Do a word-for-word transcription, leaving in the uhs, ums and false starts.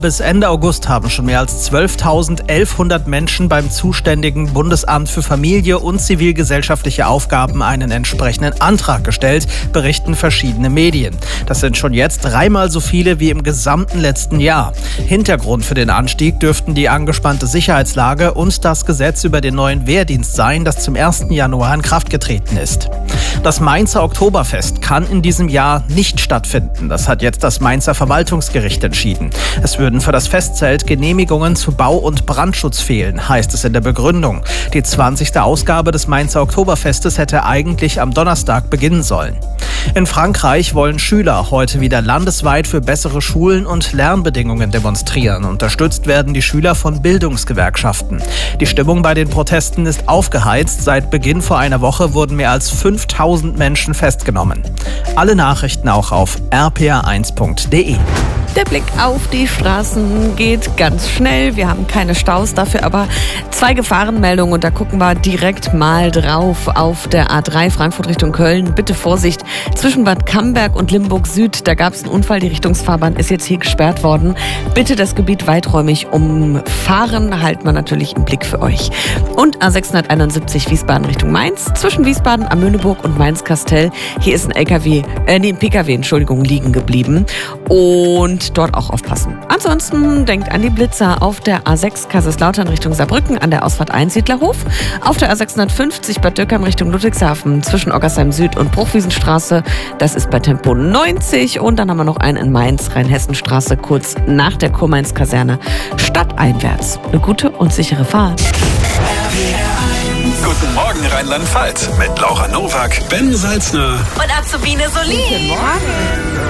Bis Ende August haben schon mehr als zwölftausendeinhundert Menschen beim zuständigen Bundesamt für Familie und zivilgesellschaftliche Aufgaben einen entsprechenden Antrag gestellt, berichten verschiedene Medien. Das sind schon jetzt dreimal so viele wie im gesamten letzten Jahr. Hintergrund für den Anstieg dürften die angespannte Sicherheitslage und das Gesetz über den neuen Wehrdienst sein, das zum ersten Januar in Kraft getreten ist. Das Mainzer Oktoberfest kann in diesem Jahr nicht stattfinden. Das hat jetzt das Mainzer Verwaltungsgericht entschieden. Es würden für das Festzelt Genehmigungen zu Bau- und Brandschutz fehlen, heißt es in der Begründung. Die zwanzigste Ausgabe des Mainzer Oktoberfestes hätte eigentlich am Donnerstag beginnen sollen. In Frankreich wollen Schüler heute wieder landesweit für bessere Schulen und Lernbedingungen demonstrieren. Unterstützt werden die Schüler von Bildungsgewerkschaften. Die Stimmung bei den Protesten ist aufgeheizt. Seit Beginn vor einer Woche wurden mehr als fünftausend Menschen festgenommen. Alle Nachrichten auch auf r p r eins punkt d e. Der Blick auf die Straßen geht ganz schnell. Wir haben keine Staus, dafür aber zwei Gefahrenmeldungen. Und da gucken wir direkt mal drauf. Auf der A drei Frankfurt Richtung Köln. Bitte Vorsicht. Zwischen Bad Camberg und Limburg Süd, da gab es einen Unfall. Die Richtungsfahrbahn ist jetzt hier gesperrt worden. Bitte das Gebiet weiträumig umfahren. Halten wir natürlich im Blick für euch. Und A sechshunderteinundsiebzig Wiesbaden Richtung Mainz. Zwischen Wiesbaden am Möhneburg und Mainz-Kastell. Hier ist ein L K W, äh, nee, ein P K W, Entschuldigung, liegen geblieben. Und dort auch aufpassen. Ansonsten denkt an die Blitzer auf der A sechs Kaiserslautern Richtung Saarbrücken, an der Ausfahrt eins Siedlerhof, auf der A sechshundertfünfzig Bad Dürkheim Richtung Ludwigshafen zwischen Oggersheim Süd und Bruchwiesenstraße, das ist bei Tempo neunzig, und dann haben wir noch einen in Mainz, Rheinhessenstraße, kurz nach der Kurmainz-Kaserne, stadteinwärts. Eine gute und sichere Fahrt. Guten Morgen Rheinland-Pfalz mit Laura Nowak, Ben Salzner und Azubine Solin. Guten Morgen.